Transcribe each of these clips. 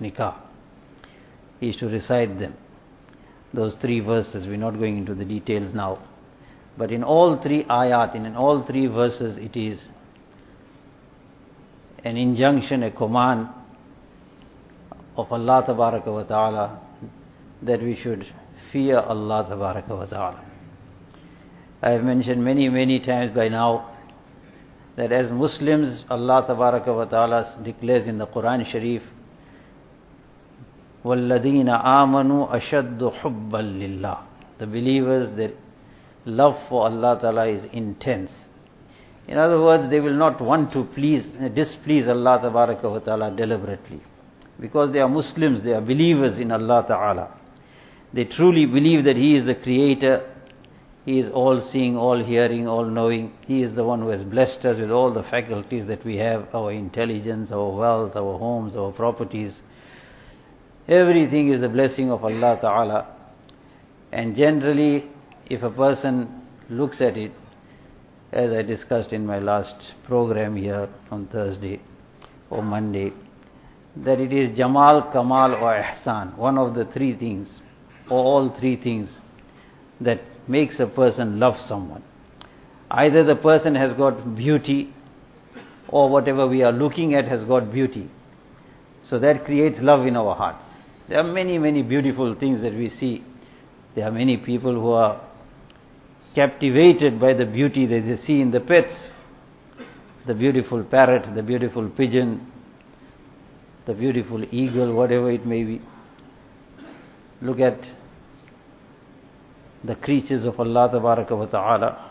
nikah. He used to recite them. Those 3 verses, we're not going into the details now. But in all 3 ayat, in all 3 verses, it is an injunction, a command of Allah Tabaraka wa Ta'ala that we should fear Allah Tabaraka wa Ta'ala. I have mentioned many times by now that as Muslims, Allah Tabaraka wa Ta'ala declares in the Quran Sharif, وَالَّذِينَ آمَنُوا أَشَدُّ حُبًّا لِلَّهِ. The believers, their love for Allah Ta'ala is intense. In other words, they will not want to displease Allah Tabaraka wa Ta'ala deliberately. Because they are Muslims, they are believers in Allah Ta'ala. They truly believe that He is the Creator. He is all seeing, all hearing, all knowing. He is the one who has blessed us with all the faculties that we have, our intelligence, our wealth, our homes, our properties. Everything is the blessing of Allah Ta'ala. And generally, if a person looks at it, as I discussed in my last program here on Thursday or Monday, that it is Jamal, Kamal or Ihsan, one of the 3 things, or all 3 things that makes a person love someone. Either the person has got beauty, or whatever we are looking at has got beauty. So that creates love in our hearts. There are many beautiful things that we see. There are many people who are captivated by the beauty that they see in the pets. The beautiful parrot, the beautiful pigeon, the beautiful eagle, whatever it may be. Look at the creatures of Allah Tabaraka wa Ta'ala.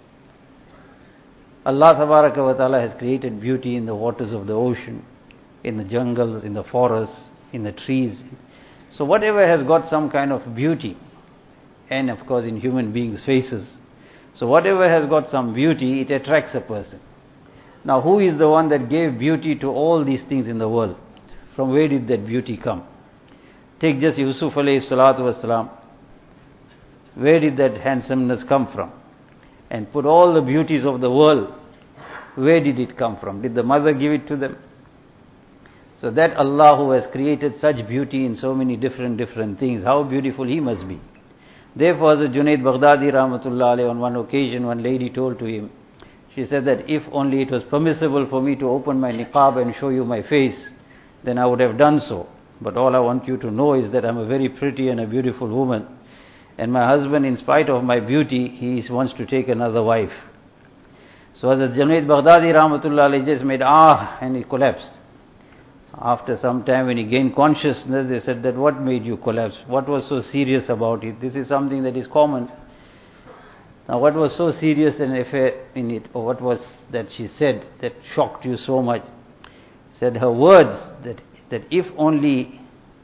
Allah Tabaraka wa Ta'ala has created beauty in the waters of the ocean, in the jungles, in the forests, in the trees. So whatever has got some kind of beauty, and of course in human beings' faces, so whatever has got some beauty, it attracts a person. Now who is the one that gave beauty to all these things in the world? From where did that beauty come? Take just Yusuf alayhi salatu wasalam. Where did that handsomeness come from? And put all the beauties of the world, where did it come from? Did the mother give it to them? So that Allah who has created such beauty in so many different things, how beautiful He must be. Therefore, as Junaid Baghdadi Rahmatullah alayhi, on one occasion, one lady told to him, she said that if only it was permissible for me to open my niqab and show you my face, then I would have done so. But all I want you to know is that I'm a very pretty and a beautiful woman. And my husband, in spite of my beauty, he wants to take another wife. So as Junaid Baghdadi Rahmatullah alayhi just made and he collapsed. After some time when he gained consciousness, they said that what made you collapse? What was so serious about it? This is something that is common. Now what was so serious an affair in it, or what was that she said that shocked you so much? Said her words that if only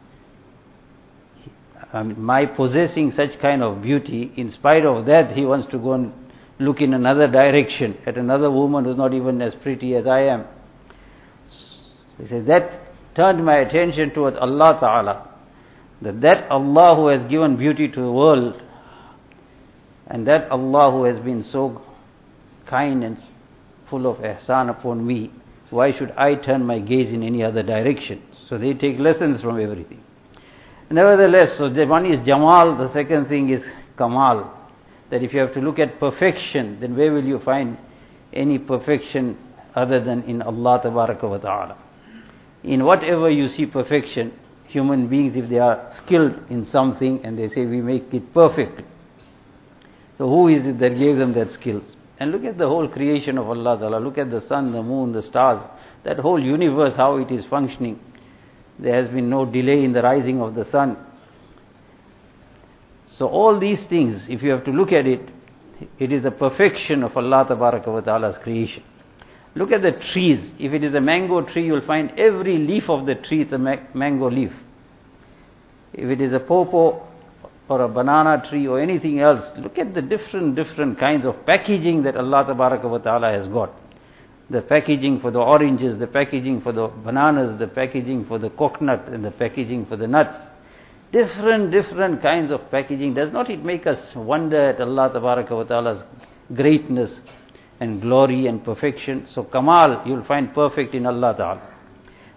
my possessing such kind of beauty, in spite of that he wants to go and look in another direction at another woman who's not even as pretty as I am. He said that turned my attention towards Allah Ta'ala, that Allah who has given beauty to the world, and that Allah who has been so kind and full of ihsan upon me, why should I turn my gaze in any other direction? So they take lessons from everything. Nevertheless, so the one is Jamal, the second thing is Kamal. That if you have to look at perfection, then where will you find any perfection other than in Allah Tabaraka wa Ta'ala? In whatever you see perfection, human beings, if they are skilled in something and they say we make it perfect, so who is it that gave them that skills? And look at the whole creation of Allah Ta'ala. Look at the sun, the moon, the stars, that whole universe, how it is functioning. There has been no delay in the rising of the sun. So all these things, if you have to look at it, it is the perfection of Allah Tabaraka wa Ta'ala's creation. Look at the trees. If it is a mango tree, you will find every leaf of the tree is a mango leaf. If it is a pawpaw or a banana tree or anything else, look at the different kinds of packaging that Allah Tabaraka wa Ta'ala has got. The packaging for the oranges, the packaging for the bananas, the packaging for the coconut, and the packaging for the nuts. Different kinds of packaging. Does not it make us wonder at Allah Tabaraka wa Ta'ala's greatness and glory and perfection? So Kamal, you'll find perfect in Allah Ta'ala.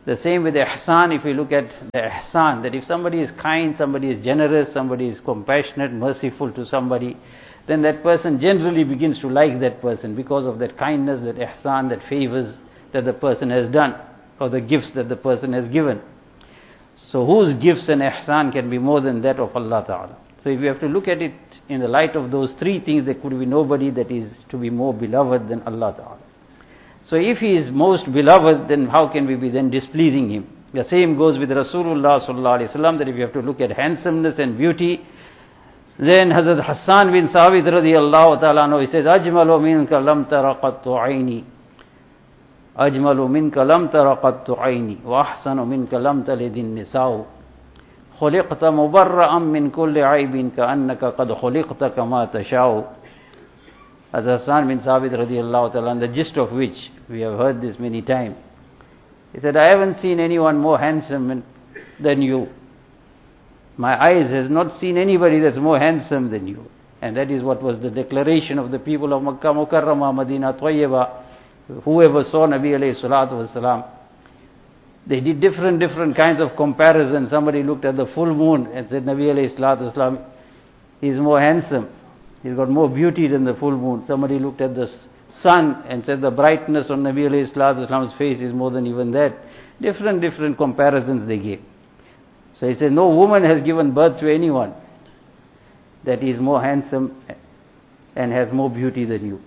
The same with ihsan. If you look at the ihsan, that if somebody is kind, somebody is generous, somebody is compassionate, merciful to somebody, then that person generally begins to like that person because of that kindness, that ihsan, that favors that the person has done, or the gifts that the person has given. So whose gifts and ihsan can be more than that of Allah Ta'ala? So if you have to look at it in the light of those three things, there could be nobody that is to be more beloved than Allah Ta'ala. So if he is most beloved, then how can we be then displeasing him? The same goes with Rasulullah Sallallahu Alaihi Wasallam, that if you have to look at handsomeness and beauty, then Hazrat Hassan bin Sabit radiyallahu ta'ala anhu, he says, أَجْمَلُ مِنْكَ لَمْ تَرَ قَطُّ عَيْنِي أَجْمَلُ مِنْكَ لَمْ تَرَ قَطُّ عَيْنِي وَأَحْسَنُ مِنْكَ لَمْ تَلِدِ النِّسَاءُ خُلِقْتَ مُبَرَّأً مِنْ كُلِّ عَيْبٍ كَأَنَّكَ قَدْ خُلِقْتَ كَمَا تَشَاءُ. Hazrat Hassan bin Sabit radiyallahu ta'ala, the gist of which we have heard this many times. He said, I haven't seen anyone more handsome than you. My eyes has not seen anybody that's more handsome than you. And that is what was the declaration of the people of Makkah Mukarramah, Madinah Tayyibah. Whoever saw Nabi alayhi salatu wasalam, they did different kinds of comparisons. Somebody looked at the full moon and said, Nabi alayhi salatu wasalam, he's more handsome. He's got more beauty than the full moon. Somebody looked at the sun and said the brightness on Nabi alayhi salatu wasalam's face is more than even that. Different comparisons they gave. So he said, no woman has given birth to anyone that is more handsome and has more beauty than you.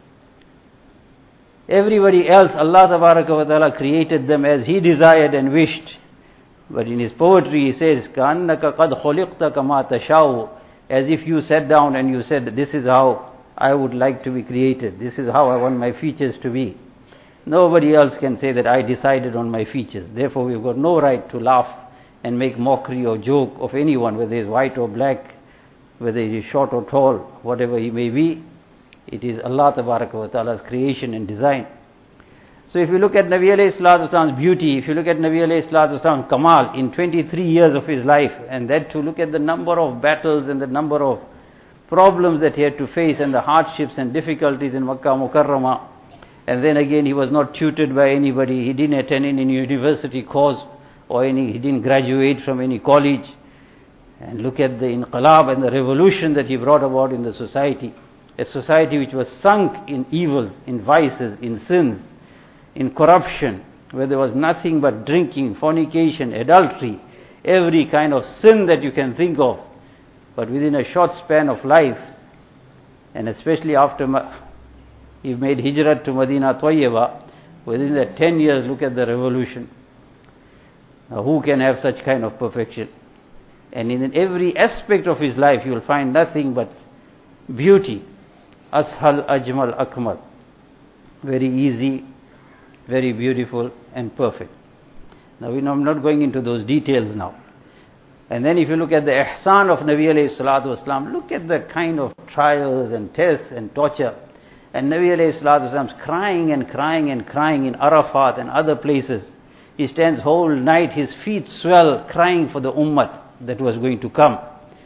Everybody else, Allah Tabaraka wa Ta'ala created them as He desired and wished. But in His poetry He says, كَأَنَّكَ قَدْ خُلِقْتَ كَمَا تَشَاءُ, as if you sat down and you said, this is how I would like to be created. This is how I want my features to be. Nobody else can say that I decided on my features. Therefore we've got no right to laugh and make mockery or joke of anyone, whether he is white or black, whether he is short or tall, whatever he may be. It is Allah Tabaraka wa Ta'ala's creation and design. So if you look at Nabi alayhi salatu wasalam's beauty, if you look at Nabi alayhi salatu wasalam's kamal in 23 years of his life, and that to look at the number of battles and the number of problems that he had to face and the hardships and difficulties in Makkah Mukarramah, and then again he was not tutored by anybody, he didn't attend any university course, or he didn't graduate from any college. And look at the inqilab and the revolution that he brought about in the society. A society which was sunk in evils, in vices, in sins, in corruption, where there was nothing but drinking, fornication, adultery, every kind of sin that you can think of. But within a short span of life, and especially after he made hijrat to Madinah Tayyibah, within that 10 years, look at the revolution. Now, who can have such kind of perfection? And in every aspect of his life, you will find nothing but beauty. Ashal, Ajmal, Akmal. Very easy, very beautiful and perfect. Now I'm not going into those details now. And then if you look at the ihsan of Nabi alayhi salatu wasalam, look at the kind of trials and tests and torture. And Nabi alayhi salatu wasalam's crying in Arafat and other places. He stands whole night, his feet swell, crying for the ummah that was going to come.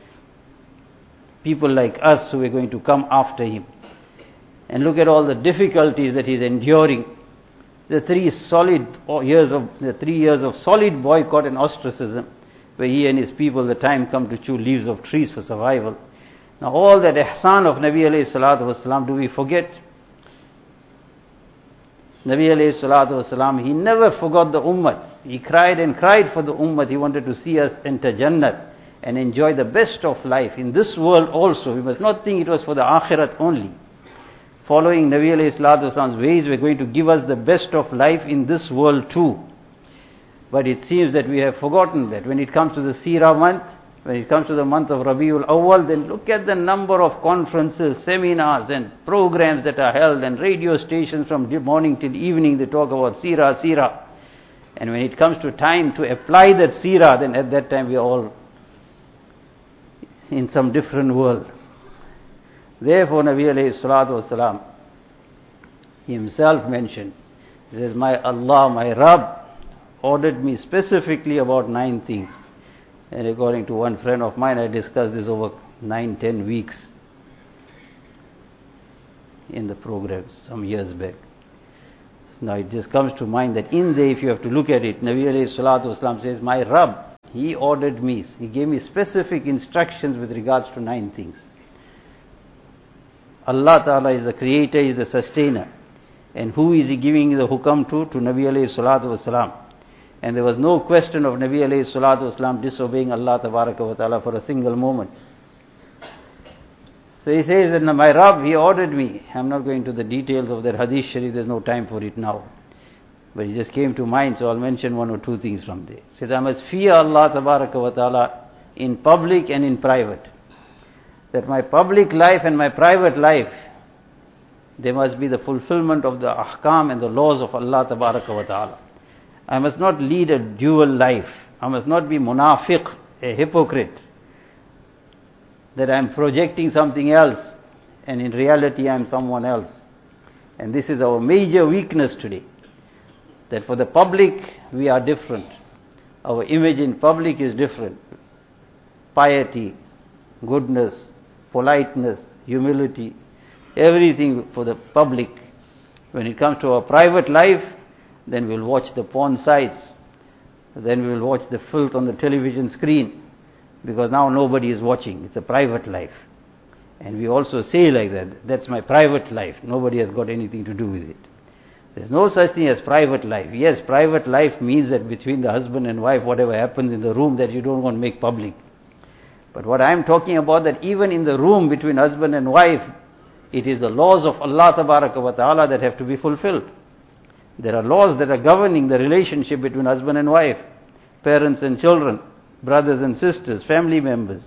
People like us who are going to come after him. And look at all the difficulties that he's enduring. The 3 years of solid boycott and ostracism, where he and his people, the time come to chew leaves of trees for survival. Now all that ihsan of Nabi alayhi salatu wasalam, do we forget? Nabi alayhi salatu wasalam, he never forgot the ummah. He cried and cried for the ummah. He wanted to see us enter Jannat and enjoy the best of life in this world also. We must not think it was for the akhirat only. Following Nabi alayhi salatu wasalam's ways, we're going to give us the best of life in this world too. But it seems that we have forgotten that. When it comes to the Seerah month, when it comes to the month of Rabiul Awwal, then look at the number of conferences, seminars and programs that are held, and radio stations from morning till evening, they talk about Seerah. And when it comes to time to apply that Seerah, then at that time we are all in some different world. Therefore Nabi alayhi salatu wasalam, he himself mentioned, he says, my Allah, my Rabb, ordered me specifically about 9 things. And according to one friend of mine, I discussed this over 9-10 weeks in the programs some years back. Now it just comes to mind that in there, if you have to look at it, Nabi alayhi salatu wasalam says, my Rabb, he ordered me, he gave me specific instructions with regards to 9 things. Allah Ta'ala is the creator, is the sustainer. And who is he giving the hukam to? To Nabi alayhi salatu wasalam. And there was no question of Nabi alayhi salatu wasalam disobeying Allah Tabaraka wa Ta'ala for a single moment. So he says that my Rabb, he ordered me. I'm not going to the details of that hadith sharif, there's no time for it now. But it just came to mind, so I'll mention 1 or 2 things from there. He says, I must fear Allah Tabaraka wa Ta'ala in public and in private. That my public life and my private life, there must be the fulfillment of the ahkam and the laws of Allah Tabaraka wa Ta'ala. I must not lead a dual life. I must not be munafiq, a hypocrite. That I am projecting something else and in reality I am someone else. And this is our major weakness today. That for the public we are different. Our image in public is different. Piety, goodness, politeness, humility, everything for the public. When it comes to our private life, then we'll watch the porn sites, then we'll watch the filth on the television screen, because now nobody is watching. It's a private life. And we also say like that, that's my private life. Nobody has got anything to do with it. There's no such thing as private life. Yes, private life means that between the husband and wife, whatever happens in the room, that you don't want to make public. But what I'm talking about, that even in the room between husband and wife, it is the laws of Allah Tabaraka wa Ta'ala that have to be fulfilled. There are laws that are governing the relationship between husband and wife, parents and children, brothers and sisters, family members,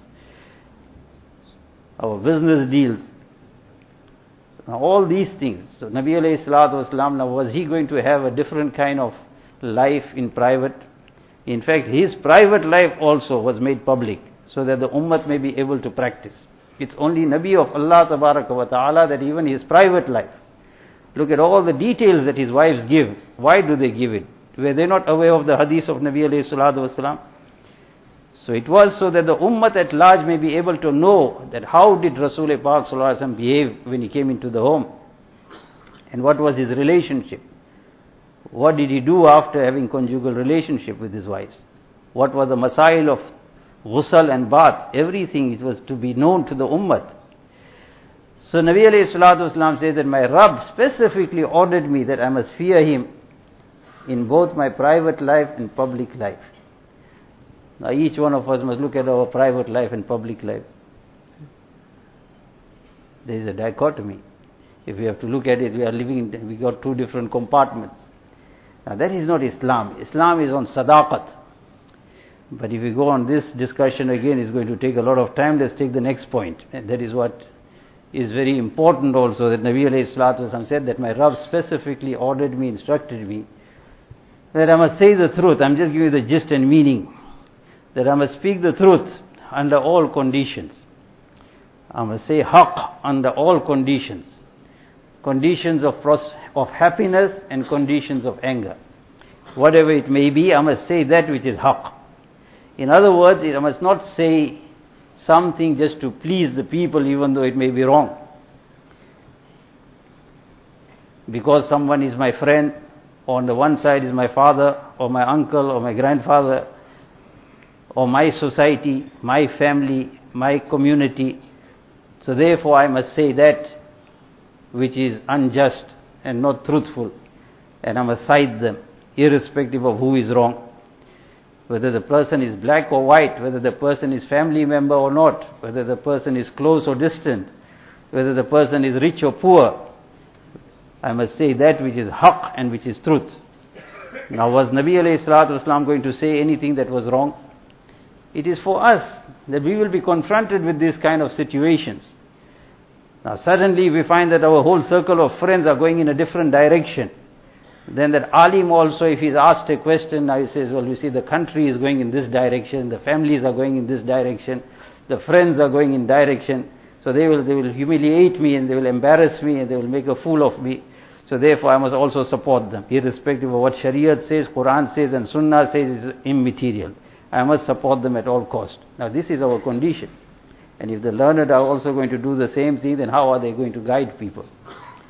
our business deals. Now all these things. So Nabi alayhi salatu wasalam, now was he going to have a different kind of life in private? In fact, his private life also was made public, so that the ummah may be able to practice. It's only Nabi of Allah Tabaraka wa Ta'ala that even his private life. Look at all the details that his wives give. Why do they give it? Were they not aware of the hadith of Nabi alayhi salatu wasalam? So it was so that the ummah at large may be able to know that how did Rasulullah Pak sallallahu alaihi wasallam behave when he came into the home. And what was his relationship. What did he do after having conjugal relationship with his wives. What was the masail of ghusl and bath. Everything, it was to be known to the ummah. So Nabi alayhi salatu wasalam says that my Rabb specifically ordered me that I must fear him in both my private life and public life. Now each one of us must look at our private life and public life. There is a dichotomy. If we have to look at it, we are living, we got 2 different compartments. Now that is not Islam. Islam is on sadaqat. But if we go on this discussion again, it's going to take a lot of time. Let's take the next point. And that is what is very important also, that Nabi alayhi salatu wasallam said that my Rabb specifically ordered me, instructed me, that I must say the truth. I'm just giving you the gist and meaning. That I must speak the truth under all conditions. I must say haqq under all conditions. Conditions of happiness and conditions of anger. Whatever it may be, I must say that which is haqq. In other words, I must not say something just to please the people, even though it may be wrong. Because someone is my friend, or on the one side is my father, or my uncle, or my grandfather, or my society, my family, my community. So therefore I must say that which is unjust and not truthful, and I must side them, irrespective of who is wrong. Whether the person is black or white, whether the person is family member or not, whether the person is close or distant, whether the person is rich or poor, I must say that which is haqq and which is truth. Now was Nabi alayhi salatu wasalam going to say anything that was wrong? It is for us that we will be confronted with these kind of situations. Now suddenly we find that our whole circle of friends are going in a different direction. Then that alim also, if he's asked a question, now he says, well, you see, the country is going in this direction, the families are going in this direction, the friends are going in direction, so they will humiliate me and they will embarrass me and they will make a fool of me. So therefore I must also support them, irrespective of what Shariat says, Quran says and Sunnah says is immaterial. I must support them at all cost. Now this is our condition. And if the learned are also going to do the same thing, then how are they going to guide people?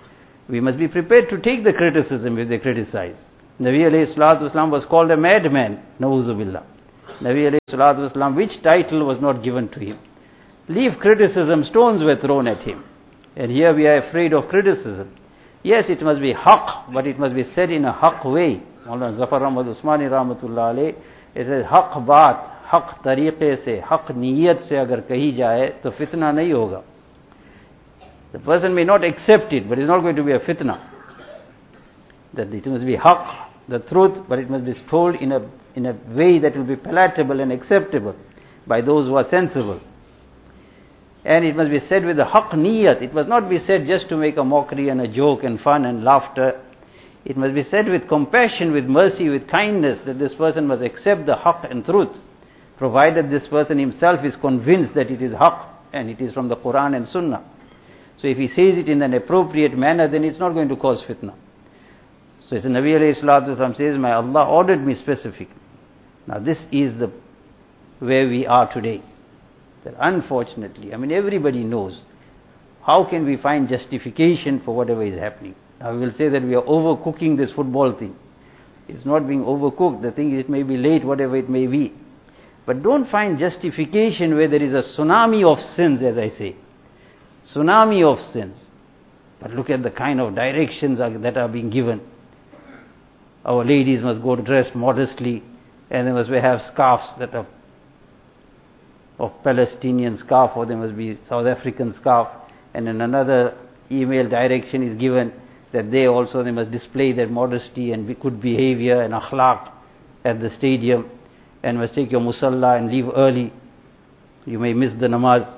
We must be prepared to take the criticism if they criticize. Nabi alayhi salatu wasalam was called a madman, na'uzubillah. Nabi alayhi salatu wasalam, which title was not given to him? Leave criticism, stones were thrown at him. And here we are afraid of criticism. Yes, it must be haqq, but it must be said in a haqq way. Maulana Zafar Ahmad Usmani rahmatullah alayh, it says haqq baat, haqq tariqe se, haqq niyat se agar kahi jaye, to fitna nahi hoga. The person may not accept it, but it's not going to be a fitna. That it must be haqq, the truth, but it must be told in a way that will be palatable and acceptable by those who are sensible. And it must be said with the haqq niyat. It must not be said just to make a mockery and a joke and fun and laughter. It must be said with compassion, with mercy, with kindness, that this person must accept the haqq and truth, provided this person himself is convinced that it is haqq and it is from the Quran and Sunnah. So if he says it in an appropriate manner, then it's not going to cause fitna. So as the Nabi alayhi salatu wasalam says, my Allah ordered me specific. Now this is where we are today. That unfortunately, everybody knows, how can we find justification for whatever is happening? Now we will say that we are overcooking this football thing. It's not being overcooked. The thing is, it may be late, whatever it may be. But don't find justification where there is a tsunami of sins, as I say. Tsunami of sins. But look at the kind of directions that are being given. Our ladies must go dressed modestly, and they must have scarves that are of Palestinian scarf, or there must be South African scarf, and in another email direction is given that they must display their modesty and good behavior and akhlaq at the stadium, and must take your musalla and leave early. You may miss the namaz.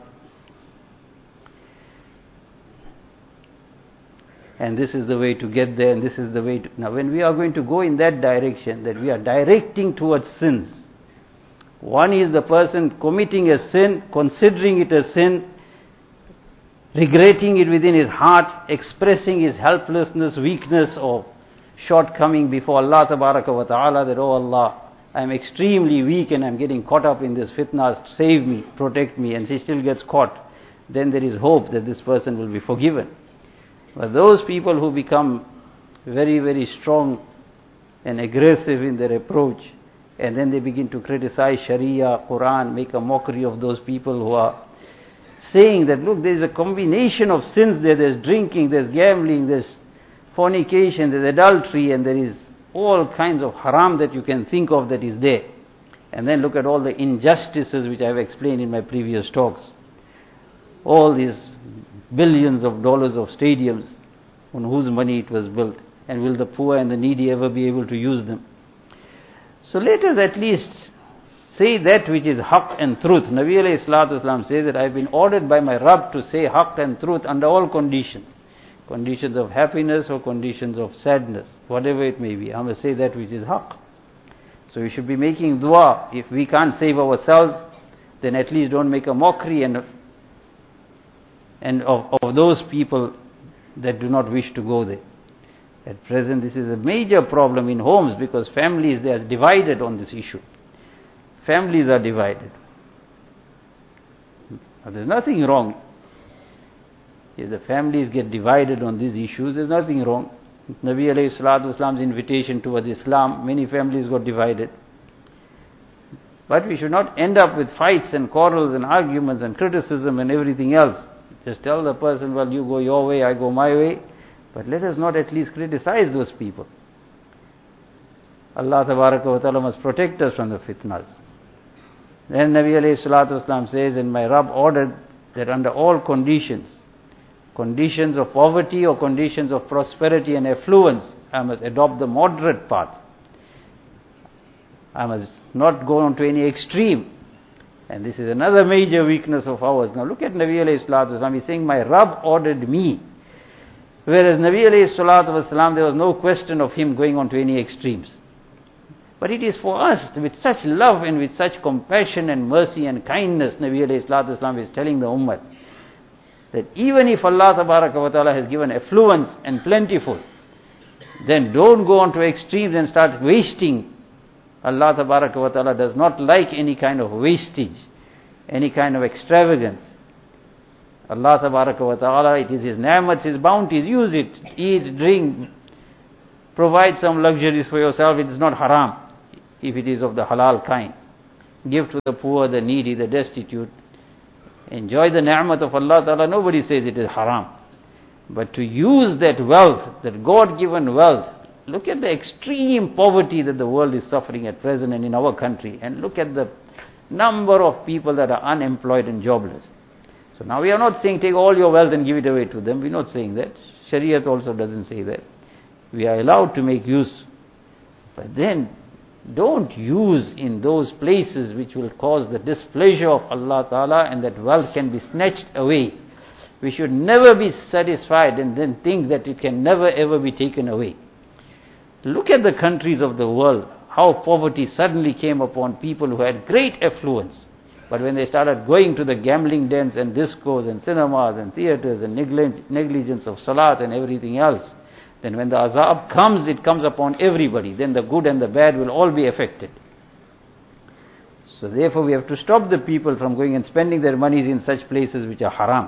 And this is the way to get there, and this is the way to... Now when we are going to go in that direction, that we are directing towards sins, one is the person committing a sin, considering it a sin, regretting it within his heart, expressing his helplessness, weakness or shortcoming before Allah tabaraka wa ta'ala, that, oh Allah, I am extremely weak and I am getting caught up in this fitna, save me, protect me, and he still gets caught. Then there is hope that this person will be forgiven. But those people who become very, very strong and aggressive in their approach, and then they begin to criticize Sharia, Quran, make a mockery of those people who are saying that, look, there is a combination of sins there. There's drinking, there's gambling, there's fornication, there's adultery, and there is all kinds of haram that you can think of that is there. And then look at all the injustices which I have explained in my previous talks. All these billions of dollars of stadiums, on whose money it was built, and will the poor and the needy ever be able to use them? So let us at least say that which is haqq and truth. Nabi alayhi salatu wasalam says that I have been ordered by my Rabb to say haqq and truth under all conditions. Conditions of happiness or conditions of sadness, whatever it may be. I must say that which is haqq. So we should be making dua. If we can't save ourselves, then at least don't make a mockery and of those people that do not wish to go there. At present, this is a major problem in homes, because families, they are divided on this issue. Families are divided. Now, there's nothing wrong. If the families get divided on these issues, there's nothing wrong. Nabi alayhi salatu wasalam's invitation towards Islam, many families got divided. But we should not end up with fights and quarrels and arguments and criticism and everything else. Just tell the person, well, you go your way, I go my way. But let us not at least criticize those people. Allah tabaraka wa ta'ala must protect us from the fitnas. Then Nabi alayhi salatu wasalam says, and my Rabb ordered that under all conditions of poverty or conditions of prosperity and affluence, I must adopt the moderate path. I must not go on to any extreme. And this is another major weakness of ours. Now look at Nabi alayhi salatu wasalam. He's saying, my Rabb ordered me. Whereas Nabi alayhi salatu wasalam, there was no question of him going on to any extremes. But it is for us, with such love and with such compassion and mercy and kindness, Nabi alayhi salatu wasalam is telling the ummah that even if Allah tabaraka wa ta'ala has given affluence and plentiful, then don't go on to extremes and start wasting. Allah tabaraka wa ta'ala does not like any kind of wastage, any kind of extravagance. Allah tabaraka wa ta'ala, it is His ni'mats, His bounties, use it, eat, drink, provide some luxuries for yourself, it is not haram, if it is of the halal kind. Give to the poor, the needy, the destitute. Enjoy the ni'mat of Allah ta'ala, nobody says it is haram. But to use that wealth, that God-given wealth, look at the extreme poverty that the world is suffering at present and in our country, and look at the number of people that are unemployed and jobless. So now we are not saying take all your wealth and give it away to them. We're not saying that. Shariat also doesn't say that. We are allowed to make use. But then, don't use in those places which will cause the displeasure of Allah Ta'ala, and that wealth can be snatched away. We should never be satisfied and then think that it can never ever be taken away. Look at the countries of the world, how poverty suddenly came upon people who had great affluence. But when they started going to the gambling dens and discos and cinemas and theaters and negligence of salat and everything else, then when the azab comes, it comes upon everybody. Then the good and the bad will all be affected. So therefore we have to stop the people from going and spending their monies in such places which are haram.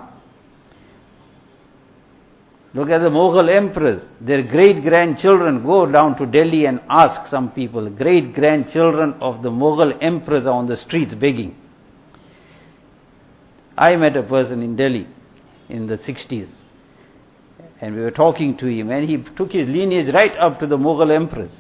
Look at the Mughal emperors. Their great-grandchildren, go down to Delhi and ask some people. Great-grandchildren of the Mughal emperors are on the streets begging. I met a person in Delhi in the 60s. And we were talking to him, and he took his lineage right up to the Mughal emperors.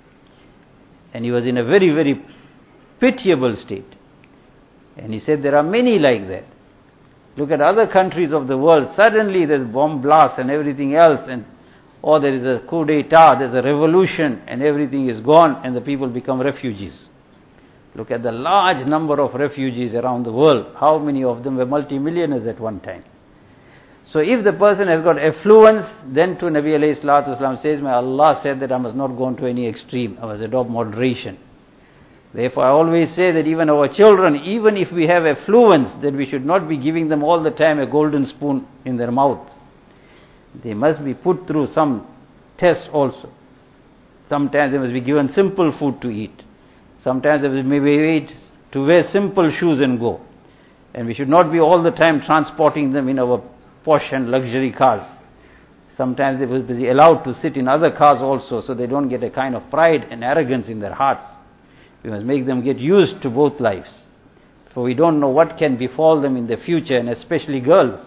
And he was in a very, very pitiable state. And he said there are many like that. Look at other countries of the world, suddenly there's bomb blasts and everything else, or there is a coup d'etat, there's a revolution, and everything is gone, and the people become refugees. Look at the large number of refugees around the world. How many of them were multimillionaires at one time? So if the person has got affluence, then to Nabi alayhi salatu wasalam says, may Allah said that I must not go into any extreme, I must adopt moderation. Therefore I always say that even our children, even if we have affluence, that we should not be giving them all the time a golden spoon in their mouth. They must be put through some tests also. Sometimes they must be given simple food to eat. Sometimes they may be made to wear simple shoes and go. And we should not be all the time transporting them in our posh and luxury cars. Sometimes they will be allowed to sit in other cars also, so they don't get a kind of pride and arrogance in their hearts. We must make them get used to both lives. For we don't know what can befall them in the future, and especially girls.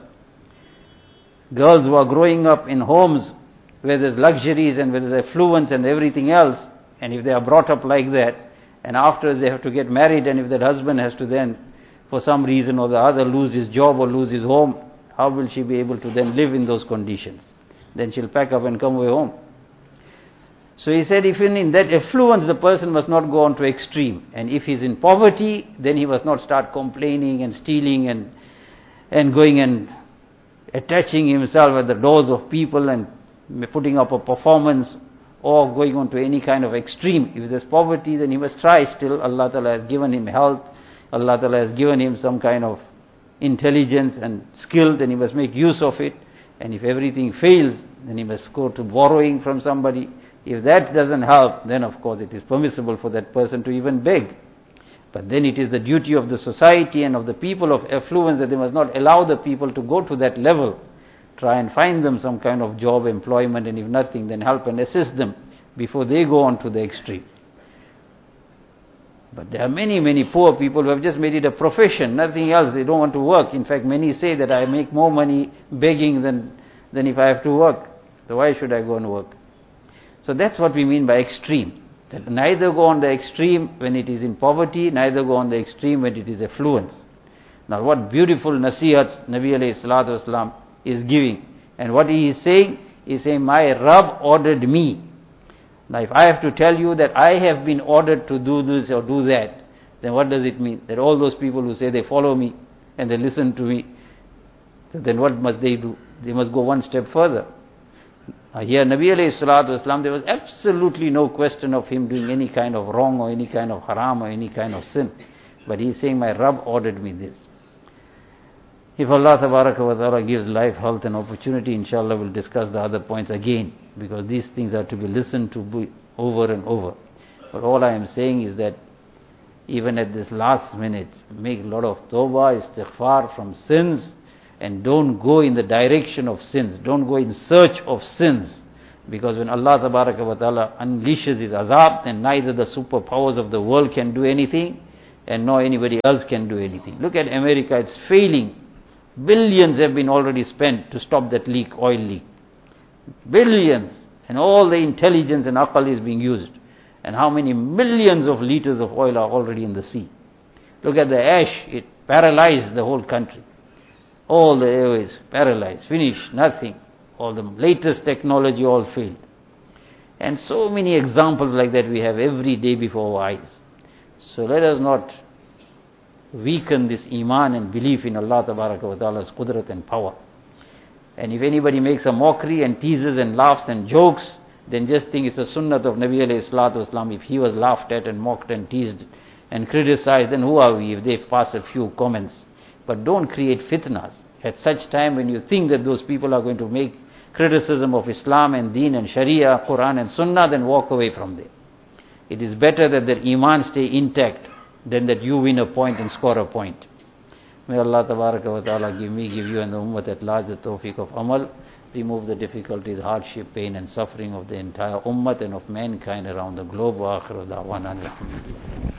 Girls who are growing up in homes where there's luxuries and where there's affluence and everything else, and if they are brought up like that, and afterwards they have to get married, and if that husband has to then, for some reason or the other, lose his job or lose his home, how will she be able to then live in those conditions? Then she'll pack up and come away home. So he said, if in that affluence, the person must not go on to extreme. And if he's in poverty, then he must not start complaining and stealing and going and attaching himself at the doors of people and putting up a performance or going on to any kind of extreme. If there's poverty, then he must try still. Allah Ta'ala has given him health. Allah Ta'ala has given him some kind of intelligence and skill, then he must make use of it. And if everything fails, then he must go to borrowing from somebody. If that doesn't help, then of course it is permissible for that person to even beg. But then it is the duty of the society and of the people of affluence that they must not allow the people to go to that level. Try and find them some kind of job, employment, and if nothing, then help and assist them before they go on to the extreme. But there are many, many poor people who have just made it a profession, nothing else. They don't want to work. In fact, many say that I make more money begging than if I have to work. So why should I go and work? So that's what we mean by extreme. That neither go on the extreme when it is in poverty, neither go on the extreme when it is affluence. Now what beautiful nasihats Nabi alayhi salatu wasalam is giving. And what he is saying, my Rabb ordered me. Now if I have to tell you that I have been ordered to do this or do that, then what does it mean? That all those people who say they follow me and they listen to me, so then what must they do? They must go one step further. Here Nabi alayhi salatu wasalam, there was absolutely no question of him doing any kind of wrong or any kind of haram or any kind of sin. But he is saying, my Rabb ordered me this. If Allah tabaraka wa ta'ala gives life, health and opportunity, inshallah we'll discuss the other points again, because these things are to be listened to over and over. But all I am saying is that even at this last minute, make a lot of tawbah, istighfar from sins, And don't go in the direction of sins. Don't go in search of sins. Because when Allah Tabaraka wa Ta'ala unleashes His azab, then neither the superpowers of the world can do anything, and nor anybody else can do anything. Look at America, it's failing. Billions have been already spent to stop that leak, oil leak. Billions. And all the intelligence and aql is being used. And how many millions of liters of oil are already in the sea. Look at the ash, it paralyzed the whole country. All the airways paralyzed, finished, nothing. All the latest technology all failed. And so many examples like that we have every day before our eyes. So let us not weaken this iman and belief in Allah Tabaraka wa Ta'ala's qudrat and power. And if anybody makes a mockery and teases and laughs and jokes, then just think it's a sunnat of Nabi alayhi salatu wasalam. If he was laughed at and mocked and teased and criticized, then who are we if they pass a few comments? But don't create fitnas. At such time when you think that those people are going to make criticism of Islam and Deen and Sharia, Quran and Sunnah, then walk away from there. It is better that their iman stay intact than that you win a point and score a point. May Allah Tabaraka wa Ta'ala give me, give you and the Ummah at large the tawfiq of amal, remove the difficulties, hardship, pain and suffering of the entire Ummah and of mankind around the globe. Wa akhiru da'wana alhamdulillah.